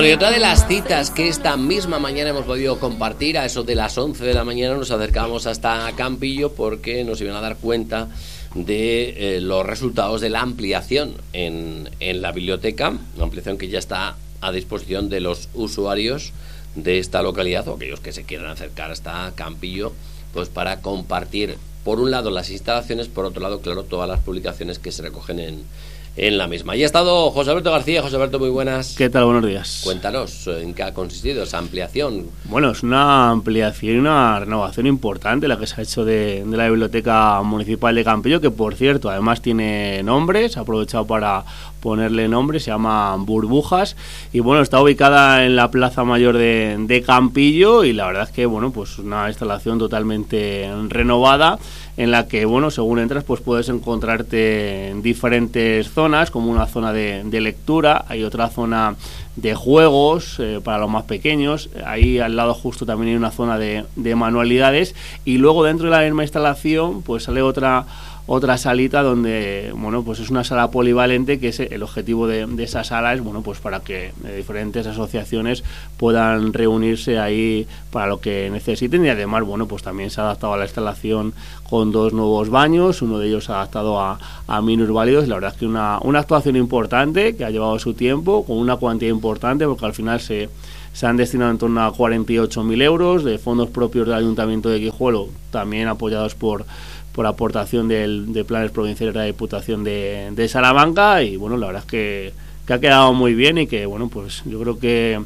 Y otra de las citas que esta misma mañana hemos podido compartir, a eso de las 11 de la mañana nos acercamos hasta Campillo porque nos iban a dar cuenta de los resultados de la ampliación en la biblioteca, una ampliación que ya está a disposición de los usuarios de esta localidad o aquellos que se quieran acercar hasta Campillo, pues para compartir por un lado las instalaciones, por otro lado, claro, todas las publicaciones que se recogen en la misma. Y ha estado José Alberto García. José Alberto, muy buenas. ¿Qué tal? Buenos días. Cuéntanos, ¿en qué ha consistido esa ampliación? Bueno, es una ampliación y una renovación importante la que se ha hecho de la Biblioteca Municipal de Campillo, que por cierto, además tiene nombre, se ha aprovechado para ponerle nombre, se llama Burbujas, y bueno, está ubicada en la Plaza Mayor de Campillo, y la verdad es que, bueno, pues una instalación totalmente renovada, en la que, bueno, según entras, pues puedes encontrarte en diferentes zonas, como una zona de lectura, hay otra zona de juegos para los más pequeños, ahí al lado justo también hay una zona de manualidades, y luego dentro de la misma instalación pues sale otra salita donde, bueno, pues es una sala polivalente, que es el objetivo de esa sala es, bueno, pues para que diferentes asociaciones puedan reunirse ahí para lo que necesiten, y además, bueno, pues también se ha adaptado a la instalación con 2 nuevos baños, uno de ellos adaptado a minusválidos. La verdad es que una actuación importante que ha llevado su tiempo, con una cuantía importante, porque al final se han destinado en torno a 48.000 euros de fondos propios del Ayuntamiento de Guijuelo, también apoyados por aportación de planes provinciales de la Diputación de Salamanca, y bueno, la verdad es que ha quedado muy bien, y que, bueno, pues yo creo que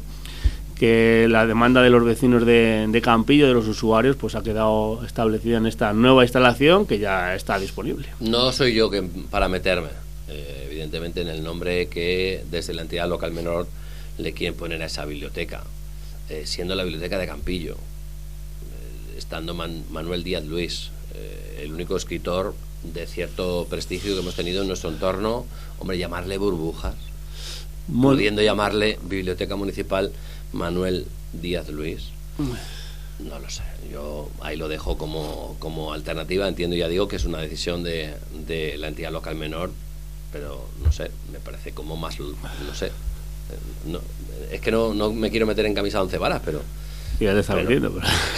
la demanda de los vecinos de Campillo, de los usuarios, pues ha quedado establecida en esta nueva instalación que ya está disponible. No soy yo para meterme, evidentemente, en el nombre que desde la entidad local menor le quieren poner a esa biblioteca, siendo la biblioteca de Campillo, estando Manuel Díaz Luis, el único escritor de cierto prestigio que hemos tenido en nuestro entorno. Hombre, llamarle Burbujas, pudiendo llamarle Biblioteca Municipal Manuel Díaz Luis, no lo sé, yo ahí lo dejo como alternativa. Entiendo, ya digo, que es una decisión de la entidad local menor, pero no sé, me parece como más, no sé, no, es que no me quiero meter en camisa de 11 varas, pero ya te está metiendo,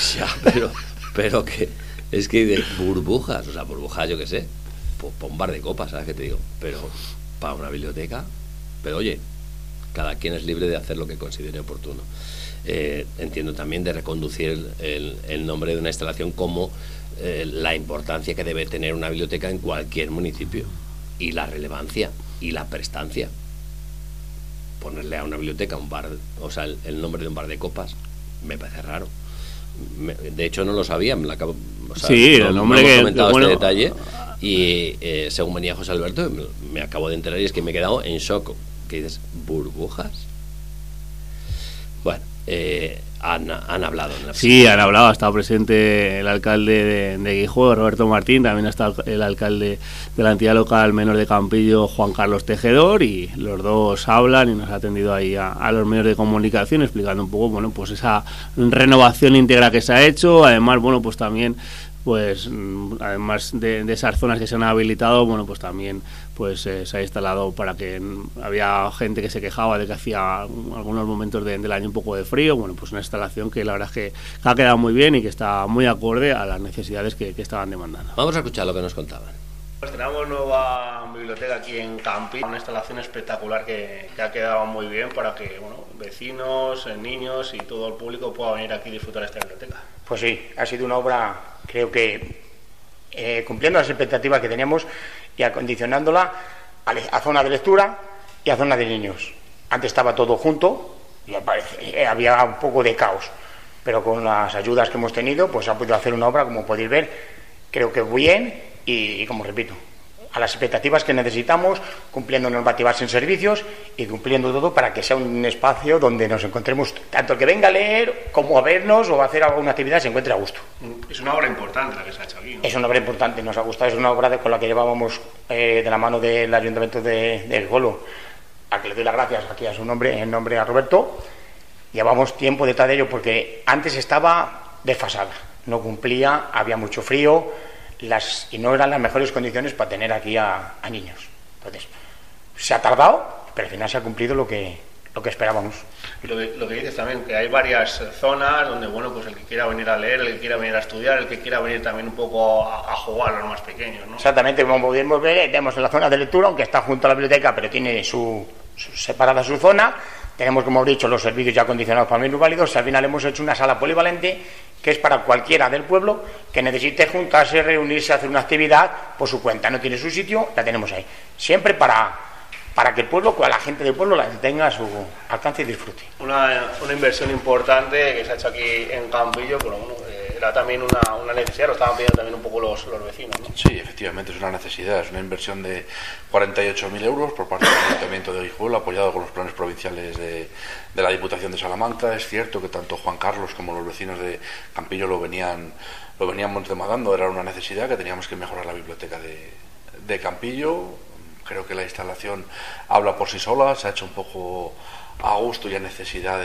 pero que es que de burbujas, o sea, burbujas, yo qué sé, pues para un bar de copas, ¿sabes qué te digo? Pero para una biblioteca, pero oye, cada quien es libre de hacer lo que considere oportuno. Entiendo también de reconducir el nombre de una instalación como la importancia que debe tener una biblioteca en cualquier municipio, y la relevancia y la prestancia. Ponerle a una biblioteca un bar, o sea, el nombre de un bar de copas, me parece raro. De hecho no lo sabía, me lo acabo, o sea, sí, el nombre hemos que comentado bueno, este detalle, y según venía José Alberto me acabo de enterar, y es que me he quedado en shock. ¿Qué dices? ¿Burbujas? Bueno, han hablado en la sí, han hablado, ha estado presente el alcalde de Guijuelo, Roberto Martín, también ha estado el alcalde de la entidad local menor de Campillo, Juan Carlos Tejedor, y los dos hablan, y nos ha atendido ahí a los medios de comunicación explicando un poco, bueno, pues esa renovación íntegra que se ha hecho. Además, bueno, pues también, pues además de esas zonas que se han habilitado, bueno, pues también pues se ha instalado, para que había gente que se quejaba de que hacía algunos momentos del año un poco de frío. Bueno, pues una instalación que la verdad es que ha quedado muy bien y que está muy acorde a las necesidades que estaban demandando. Vamos a escuchar lo que nos contaban. Pues tenemos nueva biblioteca aquí en Campillo, una instalación espectacular que ha quedado muy bien para que, bueno, vecinos, niños y todo el público pueda venir aquí y disfrutar de esta biblioteca. Pues sí, ha sido una obra, creo que cumpliendo las expectativas que teníamos y acondicionándola a zona de lectura y a zona de niños. Antes estaba todo junto y había un poco de caos, pero con las ayudas que hemos tenido, pues ha podido hacer una obra, como podéis ver, creo que bien, y como repito, a las expectativas que necesitamos, cumpliendo normativas en servicios y cumpliendo todo para que sea un espacio donde nos encontremos, tanto el que venga a leer como a vernos o a hacer alguna actividad, se encuentre a gusto. Es una obra importante la que se ha hecho aquí, ¿no? Es una obra importante, nos ha gustado, es una obra con la que llevábamos de la mano del Ayuntamiento de Guijuelo, a que le doy las gracias aquí a su nombre, en nombre a Roberto. Llevamos tiempo detrás de ello porque antes estaba desfasada, no cumplía, había mucho frío, y no eran las mejores condiciones para tener aquí a niños. Entonces, se ha tardado, pero al final se ha cumplido lo que lo que esperábamos. Y lo que dices también, que hay varias zonas donde, bueno, pues el que quiera venir a leer, el que quiera venir a estudiar, el que quiera venir también un poco a jugar a los más pequeños, ¿no? Exactamente, como podemos ver, tenemos la zona de lectura, aunque está junto a la biblioteca, pero tiene separada su zona. Tenemos, como he dicho, los servicios ya acondicionados para minusválidos. Al final hemos hecho una sala polivalente que es para cualquiera del pueblo que necesite juntarse, reunirse, hacer una actividad por su cuenta. No tiene su sitio, la tenemos ahí. Siempre para que el pueblo, la gente del pueblo la tenga a su alcance y disfrute. Una inversión importante que se ha hecho aquí en Campillo, pero bueno, era también una necesidad, lo estaban pidiendo también un poco los vecinos, ¿no? Sí, efectivamente es una necesidad, es una inversión de 48.000 euros por parte del Ayuntamiento de Guijuelo, apoyado con los planes provinciales de la Diputación de Salamanca. Es cierto que tanto Juan Carlos como los vecinos de Campillo lo veníamos demandando, era una necesidad que teníamos que mejorar la biblioteca de Campillo. Creo que la instalación habla por sí sola, se ha hecho un poco a gusto y a necesidad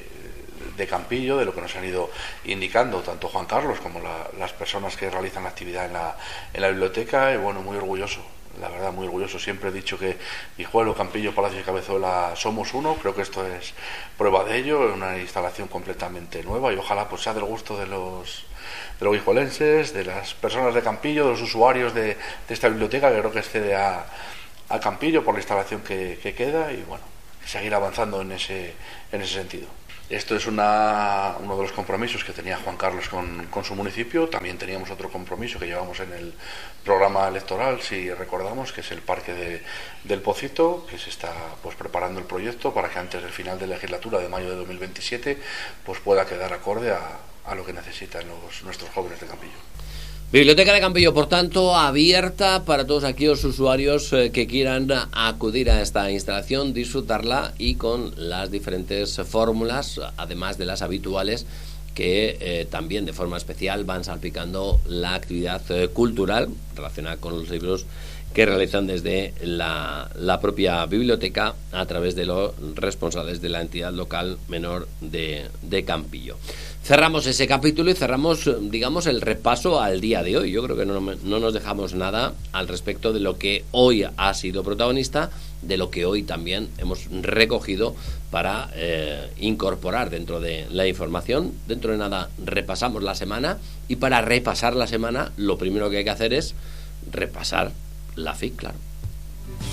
de Campillo, de lo que nos han ido indicando tanto Juan Carlos como las personas que realizan la actividad en la biblioteca. Y bueno, muy orgulloso, la verdad, muy orgulloso. Siempre he dicho que Guijuelo, Campillo, Palacio y Cabezuela somos uno. Creo que esto es prueba de ello, una instalación completamente nueva y ojalá pues sea del gusto de los guijuelenses, de las personas de Campillo, de los usuarios de esta biblioteca, que creo que excede a Campillo por la instalación que queda, y bueno, seguir avanzando en ese sentido. Esto es uno de los compromisos que tenía Juan Carlos con su municipio. También teníamos otro compromiso que llevamos en el programa electoral, si recordamos, que es el Parque del Pocito, que se está pues preparando el proyecto para que antes del final de legislatura de mayo de 2027 pues pueda quedar acorde a lo que necesitan nuestros jóvenes de Campillo. Biblioteca de Campillo, por tanto, abierta para todos aquellos usuarios que quieran acudir a esta instalación, disfrutarla y con las diferentes fórmulas, además de las habituales, que también de forma especial van salpicando la actividad cultural relacionada con los libros que realizan desde la propia biblioteca a través de los responsables de la entidad local menor de Campillo. Cerramos ese capítulo y cerramos, digamos, el repaso al día de hoy. Yo creo que no nos dejamos nada al respecto de lo que hoy ha sido protagonista, de lo que hoy también hemos recogido para incorporar dentro de la información. Dentro de nada repasamos la semana, y para repasar la semana lo primero que hay que hacer es repasar la FIC, claro.